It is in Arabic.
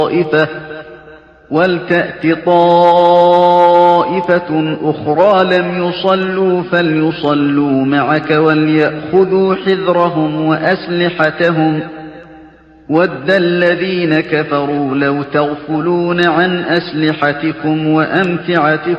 طائفة ولتأت طائفة أخرى لم يصلوا فليصلوا معك وليأخذوا حذرهم وأسلحتهم وَدَّ الَّذِينَ كَفَرُوا لَوْ تَغْفُلُونَ عَنْ أَسْلِحَتِكُمْ وَأَمْتِعَتِكُمْ